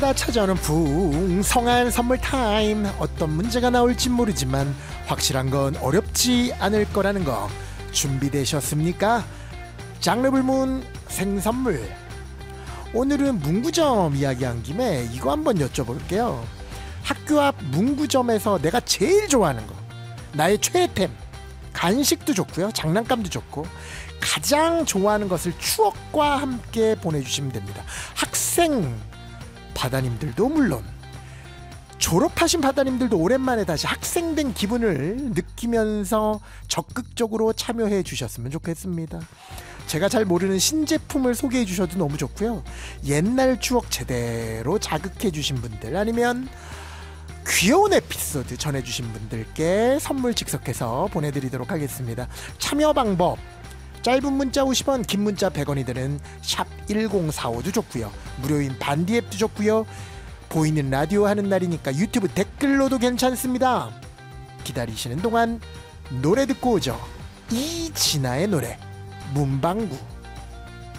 나 찾아오는 풍성한 선물 타임. 어떤 문제가 나올지 모르지만 확실한 건 어렵지 않을 거라는 거 준비되셨습니까? 장르 불문 생선물. 오늘은 문구점 이야기한 김에 이거 한번 여쭤볼게요. 학교 앞 문구점에서 내가 제일 좋아하는 거, 나의 최애템, 간식도 좋고요, 장난감도 좋고, 가장 좋아하는 것을 추억과 함께 보내주시면 됩니다. 학생 바다님들도 물론, 졸업하신 바다님들도 오랜만에 다시 학생된 기분을 느끼면서 적극적으로 참여해 주셨으면 좋겠습니다. 제가 잘 모르는 신제품을 소개해 주셔도 너무 좋고요, 옛날 추억 제대로 자극해 주신 분들, 아니면 귀여운 에피소드 전해주신 분들께 선물 즉석해서 보내드리도록 하겠습니다. 참여 방법, 짧은 문자 50원, 긴 문자 100원이 드는 샵 1045도 좋고요, 무료인 반디 앱도 좋고요, 보이는 라디오 하는 날이니까 유튜브 댓글로도 괜찮습니다. 기다리시는 동안 노래 듣고 오죠. 이진아의 노래 문방구.